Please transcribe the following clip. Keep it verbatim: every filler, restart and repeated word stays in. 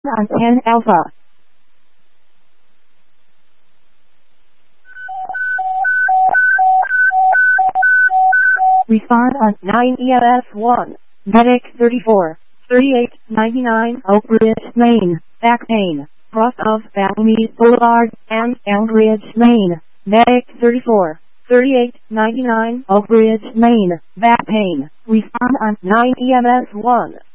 on ten Alpha. Respond on nine E M S one. Medic thirty-four, thirty-eight ninety-nine Oak Ridge, Maine. Back pain. Cross of Battlemead Boulevard and Elm Ridge, Maine. Medic thirty-four, thirty-eight ninety-nine Oak Ridge, Maine. Back pain. Respond on nine E M S one.